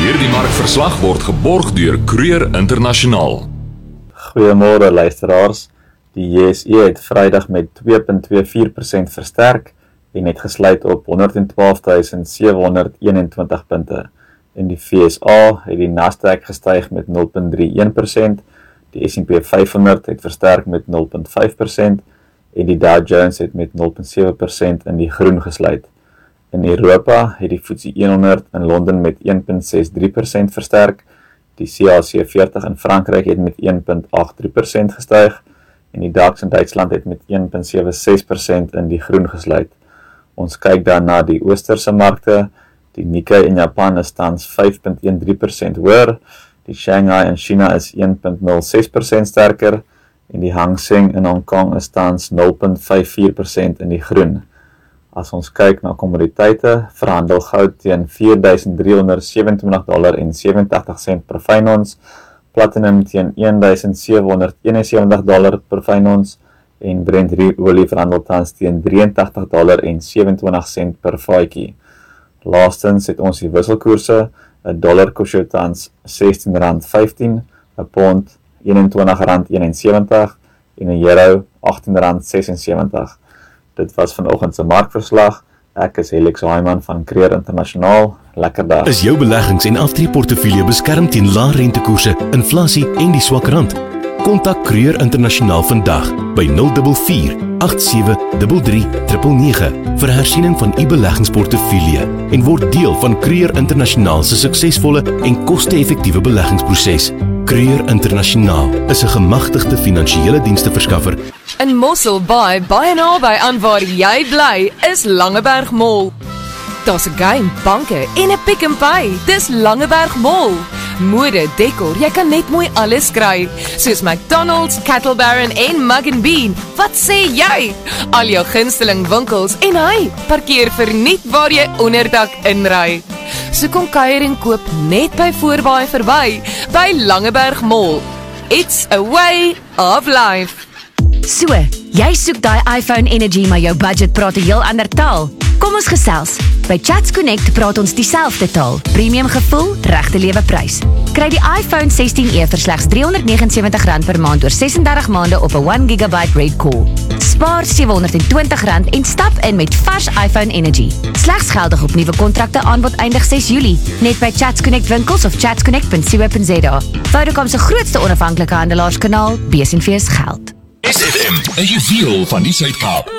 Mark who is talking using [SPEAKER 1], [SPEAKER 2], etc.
[SPEAKER 1] Hierdie markverslag word geborg deur Kruger Internasionaal.
[SPEAKER 2] Goeiemôre luisteraars. Die JSE het Vrydag met 2.24% versterk en het gesluit op 112.721 punte. In die VSA het die Nasdaq gestyg met 0.31%, die S&P 500 het versterk met 0.5% en die Dow Jones het met 0.7% in die groen gesluit. In Europa het die FTSE 100 in Londen met 1.63% versterk, die CAC 40 in Frankryk het met 1.83% gestyg en die DAX in Duitsland het met 1.76% in die groen gesluit. Ons kyk dan na die oosterse markte. Die Nikkei in Japan is tans 5.13% hoër, die Shanghai in China is 1.06% sterker en die Hang Seng in Hong Kong is tans 0.54% in die groen. As ons kyk na kommoditeite, verhandel goud teen $4,327.87 per fyn ons, platinum teen $1,771 per fyn ons en Brent olie verhandel tans teen $83.27 per vatjie. Laastens het ons die wisselkoerse, 'n dollar kos jou tans R16.15, 'n pond R21.71 en 'n euro R18.76. Dit was vanoggend se markverslag. Ek is Helix Haaiman van Kruger Internasionaal. Lekker dag.
[SPEAKER 3] Is jou beleggings- en aftreeportefeulje beskerm teen lae rentekoerse, inflasie en die swak rand? Kontak Kruger Internasionaal vandag by 044 8733 999 vir hersiening van u beleggingsportefeulje en word deel van Kruger Internasionaal se suksesvolle en koste-effektiewe beleggingsproses. Kruger Internasionaal is 'n gemagtigde finansiële diensteverskaffer.
[SPEAKER 4] In Mossel Bay, baie naby aan waar jy bly, is Langeberg Mall. Daar's 'n game, banke en 'n Pick n Pay. Dis Langeberg Mall. Mode, dekor, jy kan net mooi alles kry, soos McDonald's, Cattle Baron en Mug & Bean. Wat sê jy? Al jou gunsteling winkels en hy, parkeer verniet waar jy onderdak inry. So kom kuier en koop net by Voorbaai verby, by Langeberg Mall. It's a way of life.
[SPEAKER 5] So, jy soek daai iPhone Energy, maar jou budget praat 'n heel ander taal. Kom ons gesels. By Chats Connect praat ons dieselfde taal. Premium gevoel, regte lewe prys. Kry die iPhone 16e vir slegs R379 per maand oor 36 maande op 'n 1GB rate call. Spaar R720 en stap in met vars iPhone Energy. Slegs geldig op nuwe kontrakte, aanbod eindig 6 Julie. Net by Chats Connect winkels of chatsconnect.co.za. Vodacom se grootste onafhanklike handelaarskanaal, besenfees geld.
[SPEAKER 1] SFM, 'n juweel van die Suid-Kaap.